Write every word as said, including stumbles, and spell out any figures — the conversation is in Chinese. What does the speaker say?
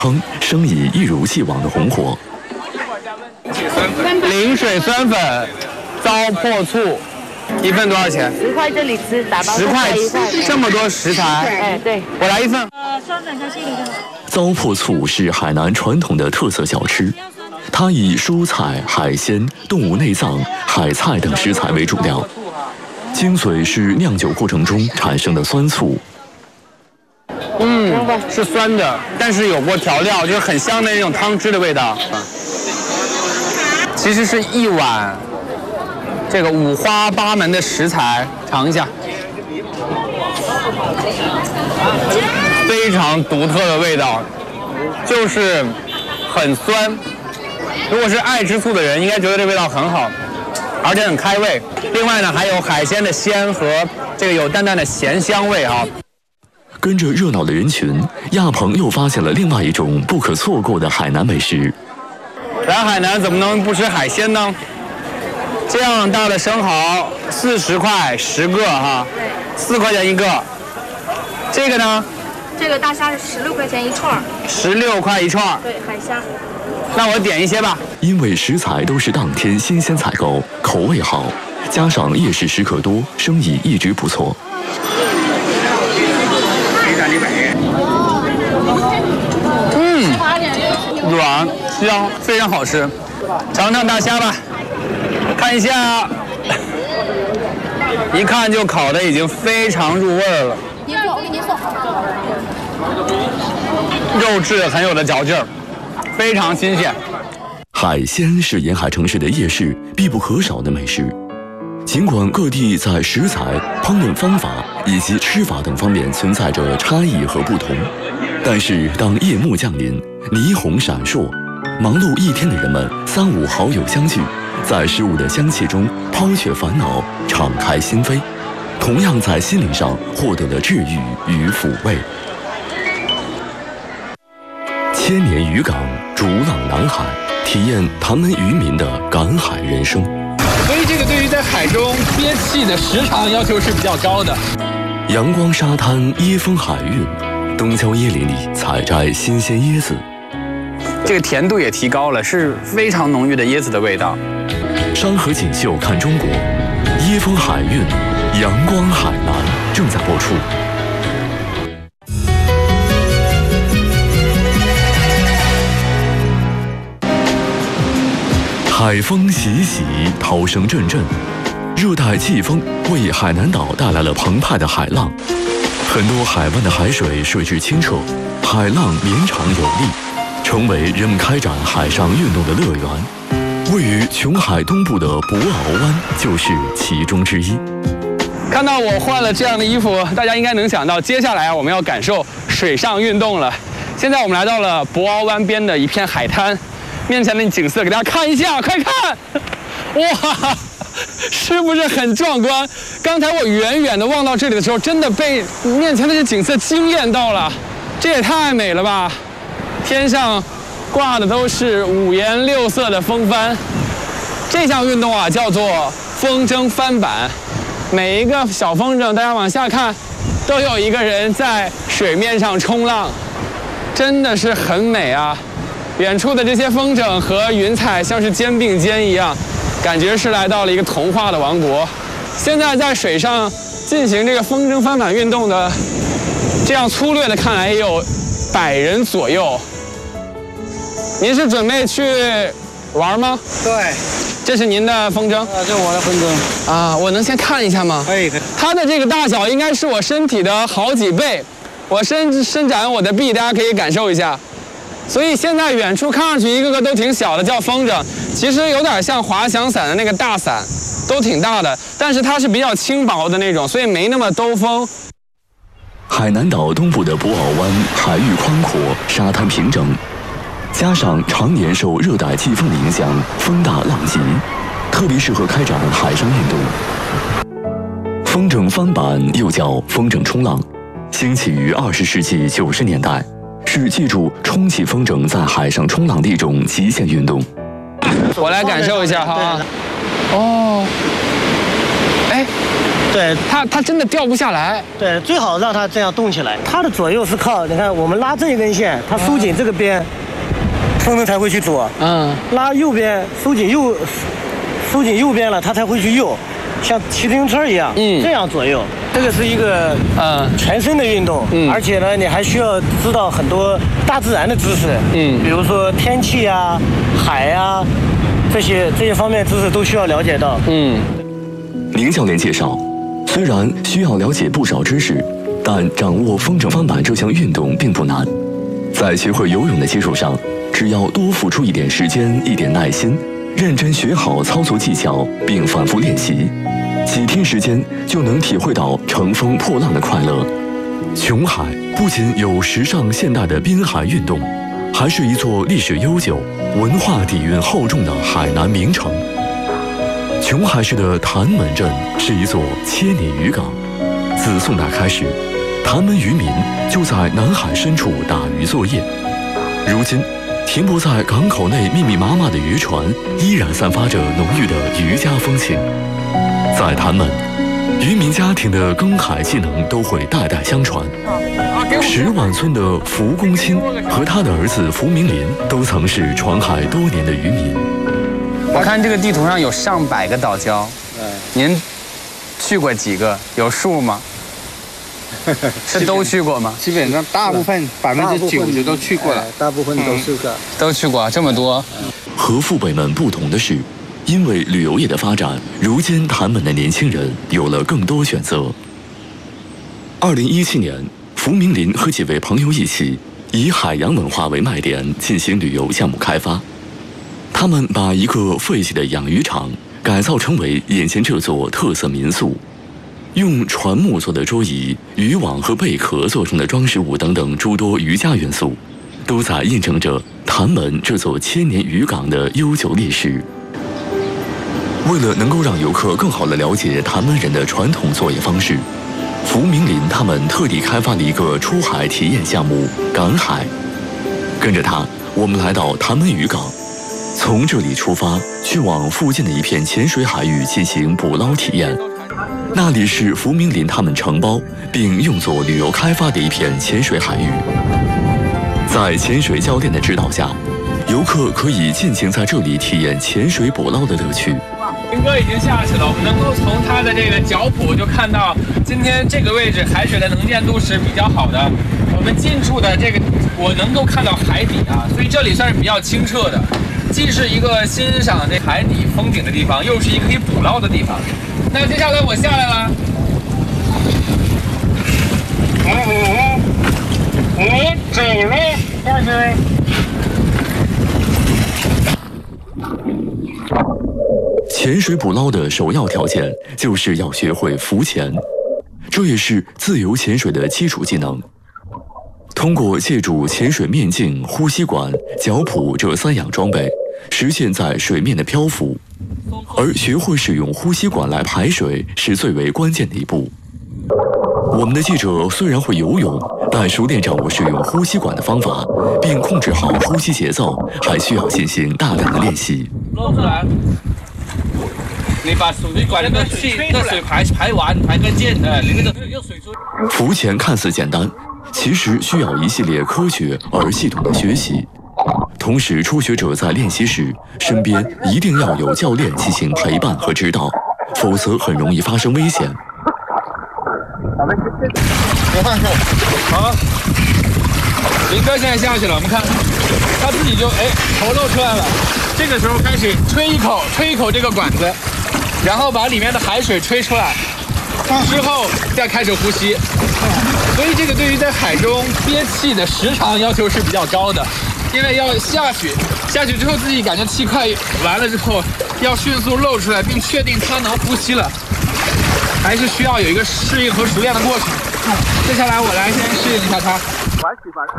称生意一如既往的红火。 零水酸粉、糟粕醋，一份多少钱？ 十块这里吃，打包十块一块。 这么多食材， 哎，对， 我来一份。 呃，酸粉加蟹梨的。 糟粕醋是海南传统的特色小吃，它以蔬菜、海鲜、动物内脏、海菜等食材为主料，精髓是酿酒过程中产生的酸醋。 嗯，是酸的，但是有过调料，就是很香的那种汤汁的味道。其实是一碗这个五花八门的食材，尝一下，非常独特的味道，就是很酸。如果是爱吃醋的人，应该觉得这味道很好，而且很开胃。另外呢，还有海鲜的鲜和这个有淡淡的咸香味啊。 跟着热闹的人群，亚鹏又发现了另外一种不可错过的海南美食。 来海南怎么能不吃海鲜呢？这样大的生蚝四十块十个哈，四块钱一个。这个呢？ 这个大虾是十六块钱一串， 十六块一串。 对，海虾。 那我点一些吧。 因为食材都是当天新鲜采购，口味好，加上夜市食客多，生意一直不错。 嗯，软香，非常好吃。尝尝大虾吧，看一下，一看就烤的已经非常入味了。 您说，我给您送。 肉质很有的嚼劲儿，非常新鲜。 海鲜是沿海城市的夜市必不可少的美食。尽管各地在食材、烹饪方法以及吃法等方面存在着差异和不同，但是当夜幕降临，霓虹闪烁，忙碌一天的人们三五好友相聚，在食物的香气中抛却烦恼，敞开心扉，同样在心灵上获得了治愈与抚慰。千年渔港，逐浪南海，体验唐门渔民的赶海人生。 所以这个对于在海中憋气的时长要求是比较高的。 阳光沙滩，椰风海韵，东郊椰林里采摘新鲜椰子， 这个甜度也提高了，是非常浓郁的椰子的味道。 山河锦绣看中国，椰风海韵，阳光海南正在播出。海风习习，涛声阵阵，热带季风为海南岛带来了澎湃的海浪。很多海湾的海水水质清澈，海浪绵长有力，成为人们开展海上运动的乐园。位于琼海东部的博鳌湾就是其中之一。 看到我换了这样的衣服，大家应该能想到，接下来啊，我们要感受水上运动了。现在我们来到了博鳌湾边的一片海滩。面前的景色给大家看一下，快看！哇，是不是很壮观？刚才我远远的望到这里的时候，真的被面前的这景色惊艳到了。这也太美了吧！天上挂的都是五颜六色的风帆。这项运动啊，叫做风筝翻板。每一个小风筝，大家往下看，都有一个人在水面上冲浪，真的是很美啊！远处的这些风筝和云彩像是肩并肩一样，感觉是来到了一个童话的王国。现在在水上进行这个风筝翻板运动的，这样粗略的看来也有百人左右。您是准备去玩吗？ 对， 这是您的风筝？ 啊，这是我的风筝。 啊，我能先看一下吗？ 可以，可以。 它的这个大小应该是我身体的好几倍。我伸伸展我的臂，大家可以感受一下。所以现在远处看上去一个个都挺小的，叫风筝，其实有点像滑翔伞的那个大伞，都挺大的，但是它是比较轻薄的那种，所以没那么兜风。 海南岛东部的博鳌湾海域宽阔，沙滩平整，加上常年受热带季风的影响，风大浪急，特别适合开展海上运动。风筝翻板又叫风筝冲浪，兴起于二十世纪九十年代。是借助充气风筝在海上冲浪的一种极限运动。 我来感受一下哈。哦，哎， 对， 它它真的掉不下来。 对，最好让它这样动起来。它的左右是靠，你看我们拉这一根线，它收紧这个边，风筝才会去左。 嗯， 拉右边，收紧右，收紧右边了，它才会去右，像骑自行车一样， 嗯， 这样左右。这个是一个嗯全身的运动，嗯，而且呢，你还需要知道很多大自然的知识，嗯，比如说天气啊、海啊。这些这些方面知识都需要了解到。 嗯， 宁教练介绍，虽然需要了解不少知识，但掌握风筝翻板这项运动并不难。在学会游泳的基础上，只要多付出一点时间、一点耐心，认真学好操作技巧，并反复练习，几天时间就能体会到乘风破浪的快乐。琼海不仅有时尚现代的滨海运动，还是一座历史悠久、文化底蕴厚重的海南名城。琼海市的潭门镇是一座千年渔港，自宋代开始，潭门渔民就在南海深处打鱼作业。如今，停泊在港口内密密麻麻的渔船依然散发着浓郁的渔家风情。在潭门，渔民家庭的耕海技能都会代代相传。石碗村的福公清和他的儿子福明林都曾是闯海多年的渔民。 我看这个地图上有上百个岛礁，您去过几个？有数吗？是都去过吗？ 基本上大部分百分之九十都去过了， 大部分都是个、嗯、 都去过这么多。 和父辈们不同的是，因为旅游业的发展，如今潭门的年轻人有了更多选择。二零一七年，福明林和几位朋友一起，以海洋文化为卖点进行旅游项目开发。他们把一个废弃的养鱼场改造成为眼前这座特色民宿，用船木做的桌椅、渔网和贝壳做成的装饰物等等诸多渔家元素，都在印证着潭门这座千年渔港的悠久历史。为了能够让游客更好地了解潭门人的传统作业方式，福明林他们特地开发了一个出海体验项目——赶海。跟着他，我们来到潭门渔港，从这里出发，去往附近的一片浅水海域进行捕捞体验。那里是福明林他们承包并用作旅游开发的一片浅水海域。在潜水教练的指导下，游客可以尽情在这里体验潜水捕捞的乐趣。 林哥已经下去了，我们能够从他的这个脚蹼就看到，今天这个位置海水的能见度是比较好的。我们近处的这个，我能够看到海底啊，所以这里算是比较清澈的，既是一个欣赏这海底风景的地方，又是一个可以捕捞的地方。那接下来我下来了。我走了，大哥。 潜水捕捞的首要条件就是要学会浮潜，这也是自由潜水的基础技能。通过借助潜水面镜、呼吸管、脚蹼这三样装备，实现在水面的漂浮。而学会使用呼吸管来排水是最为关键的一步。我们的记者虽然会游泳，但熟练掌握使用呼吸管的方法，并控制好呼吸节奏，还需要进行大量的练习。 捞出来。你把水管那个气、那水排排完，排个键，呃，你那个用水出。 浮潜看似简单，其实需要一系列科学而系统的学习。同时，初学者在练习时，身边一定要有教练进行陪伴和指导，否则很容易发生危险。 别放手，好。林哥现在下去了，我们看，他自己就哎头露出来了。这个时候开始吹一口，吹一口这个管子，然后把里面的海水吹出来，之后再开始呼吸。所以这个对于在海中憋气的时长要求是比较高的，因为要下去，下去之后自己感觉气快完了之后，要迅速露出来，并确定他能呼吸了，还是需要有一个适应和熟练的过程。接下来我来先适应一下他。